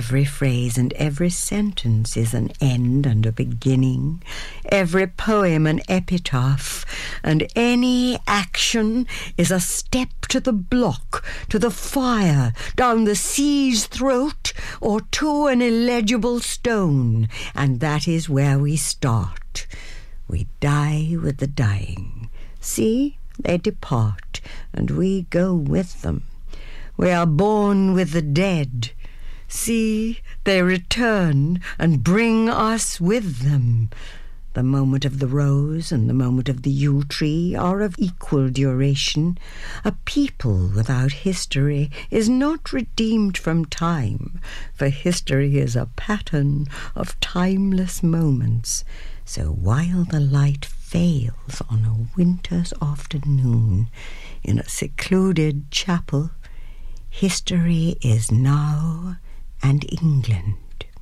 Every phrase and every sentence is an end and a beginning, every poem an epitaph, and any action is a step to the block, to the fire, down the sea's throat, or to an illegible stone, and that is where we start. We die with the dying. See, they depart, and we go with them. We are born with the dead. See, they return and bring us with them. The moment of the rose and the moment of the yew tree are of equal duration. A people without history is not redeemed from time, for history is a pattern of timeless moments. So while the light fails on a winter's afternoon in a secluded chapel, history is now and England.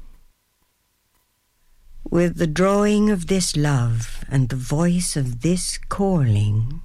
With the drawing of this love and the voice of this calling,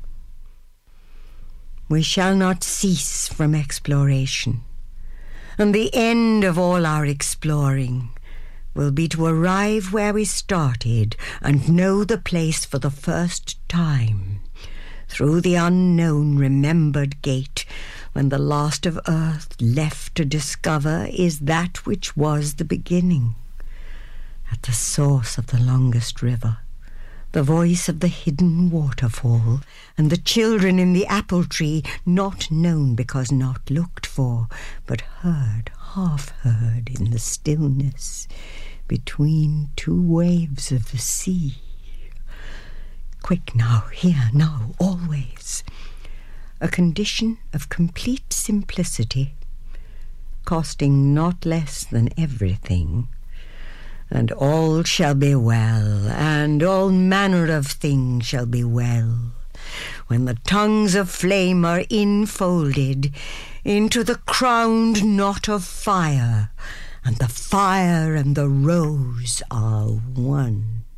we shall not cease from exploration, and the end of all our exploring will be to arrive where we started and know the place for the first time, through the unknown remembered gate, when the last of earth left to discover is that which was the beginning. At the source of the longest river, the voice of the hidden waterfall, and the children in the apple tree, not known because not looked for, but heard, half heard in the stillness, between two waves of the sea. Quick now, here, now, always. A condition of complete simplicity, costing not less than everything. And all shall be well, and all manner of things shall be well, when the tongues of flame are infolded into the crowned knot of fire, and the fire and the rose are one.